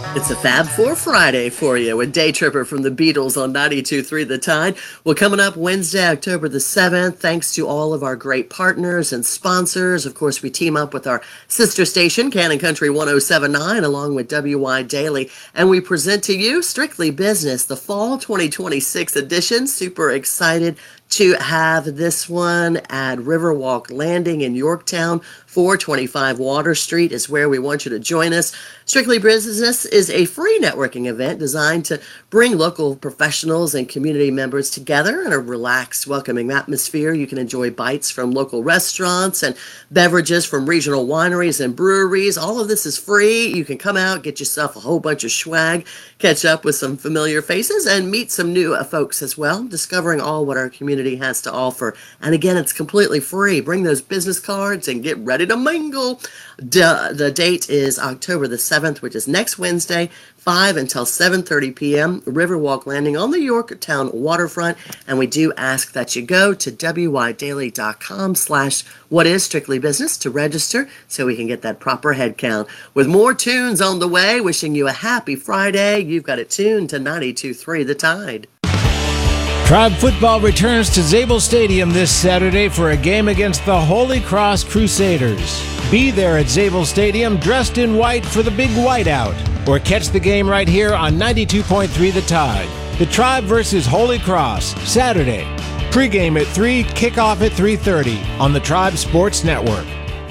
It's a Fab Four Friday for you with Day Tripper from the Beatles on 92.3 The Tide. Well, coming up Wednesday, October the 7th, thanks to all of our great partners and sponsors. Of course, we team up with our sister station, Cannon Country 107.9, along with WY Daily, and we present to you Strictly Business, the fall 2026 edition. Super excited to have this one at Riverwalk Landing in Yorktown. 425 Water Street is where we want you to join us. Strictly Business is a free networking event designed to bring local professionals and community members together in a relaxed, welcoming atmosphere. You can enjoy bites from local restaurants and beverages from regional wineries and breweries. All of this is free. You can come out, get yourself a whole bunch of swag, catch up with some familiar faces, and meet some new folks as well, discovering all what our community has to offer. And again, it's completely free. Bring those business cards and get ready to mingle. The date is October the 7th, which is next Wednesday, 5 until 7:30 p.m., Riverwalk Landing on the Yorktown waterfront. And we do ask that you go to wydaily.com/whatisstrictlybusiness to register so we can get that proper head count. With more tunes on the way, wishing you a happy Friday. You've got it tuned to 92.3 The Tide. Tribe football returns to Zabel Stadium this Saturday for a game against the Holy Cross Crusaders. Be there at Zabel Stadium dressed in white for the big whiteout, or catch the game right here on 92.3 The Tide. The Tribe versus Holy Cross, Saturday. Pre-game at 3, kickoff at 3:30 on the Tribe Sports Network.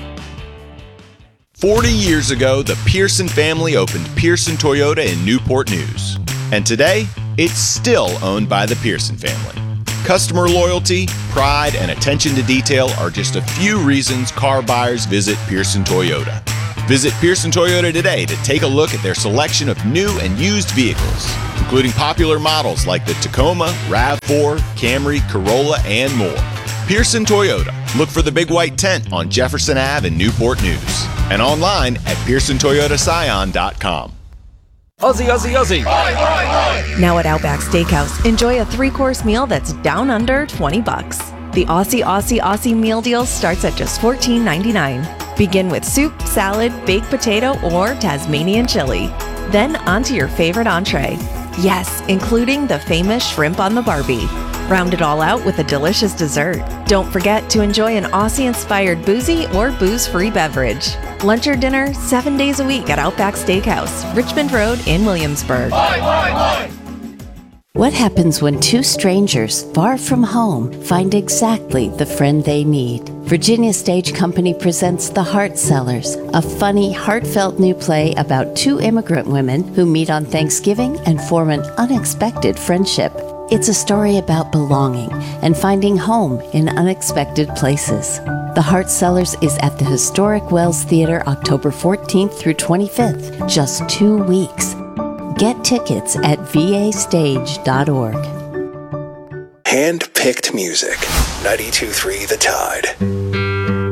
40 years ago, the Pearson family opened Pearson Toyota in Newport News. And today, it's still owned by the Pearson family. Customer loyalty, pride, and attention to detail are just a few reasons car buyers visit Pearson Toyota. Visit Pearson Toyota today to take a look at their selection of new and used vehicles, including popular models like the Tacoma, RAV4, Camry, Corolla, and more. Pearson Toyota. Look for the big white tent on Jefferson Ave in Newport News and online at PearsonToyotaScion.com. Aussie, Aussie, Aussie. Now at Outback Steakhouse, enjoy a 3-course meal that's down under $20. The Aussie meal deal starts at just $14.99. Begin with soup, salad, baked potato, or Tasmanian chili. Then onto your favorite entree. Yes, including the famous shrimp on the Barbie. Round it all out with a delicious dessert. Don't forget to enjoy an Aussie-inspired boozy or booze-free beverage. Lunch or dinner 7 days a week at Outback Steakhouse, Richmond Road in Williamsburg. What happens when two strangers far from home find exactly the friend they need? Virginia Stage Company presents The Heart Sellers, a funny, heartfelt new play about two immigrant women who meet on Thanksgiving and form an unexpected friendship. It's a story about belonging and finding home in unexpected places. The Heart Sellers is at the historic Wells Theater October 14th through 25th, just 2 weeks. Get tickets at vastage.org. Hand-picked music. 92.3 The Tide.